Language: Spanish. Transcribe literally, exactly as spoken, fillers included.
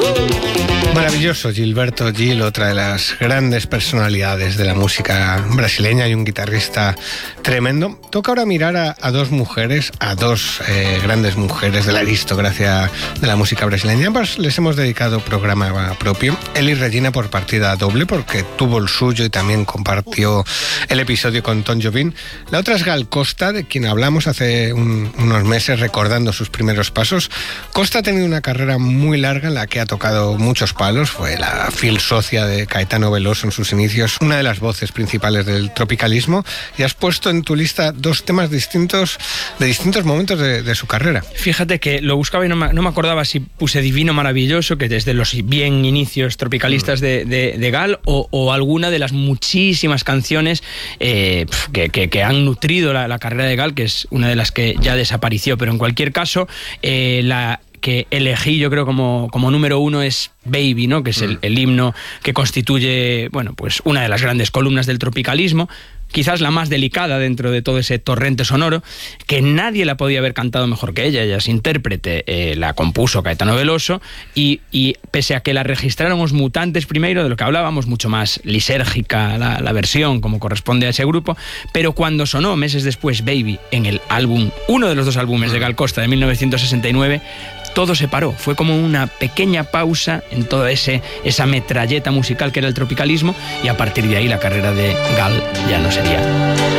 Maravilloso Gilberto Gil, otra de las grandes personalidades de la música brasileña y un guitarrista tremendo. Toca ahora mirar a, a dos mujeres, a dos eh, grandes mujeres de la aristocracia de la música brasileña. Ambas les hemos dedicado programa propio. Elis Regina por partida doble, porque tuvo el suyo y también compartió el episodio con Tom Jobim. La otra es Gal Costa, de quien hablamos hace un, unos meses recordando sus primeros pasos. Costa ha tenido una carrera muy larga en la que ha tocado muchos palos, fue la fiel socia de Caetano Veloso en sus inicios, una de las voces principales del tropicalismo, y has puesto en tu lista dos temas distintos de distintos momentos de, de su carrera. Fíjate que lo buscaba y no me, no me acordaba si puse Divino Maravilloso, que desde los bien inicios tropicalistas de, de, de Gal, o, o alguna de las muchísimas canciones eh, que, que, que han nutrido la, la carrera de Gal, que es una de las que ya desapareció, pero en cualquier caso eh, la que elegí yo creo como, como número uno es Baby, ¿no? Que es el, el himno que constituye, bueno, pues una de las grandes columnas del tropicalismo, quizás la más delicada dentro de todo ese torrente sonoro, que nadie la podía haber cantado mejor que ella. Ella es intérprete, eh, la compuso Caetano Veloso, y, y pese a que la registraron Os Mutantes primero, de lo que hablábamos, mucho más lisérgica la, la versión, como corresponde a ese grupo, pero cuando sonó meses después Baby en el álbum, uno de los dos álbumes de Gal Costa de mil novecientos sesenta y nueve, todo se paró. Fue como una pequeña pausa en toda ese, esa metralleta musical que era el tropicalismo, y a partir de ahí la carrera de Gal ya no sería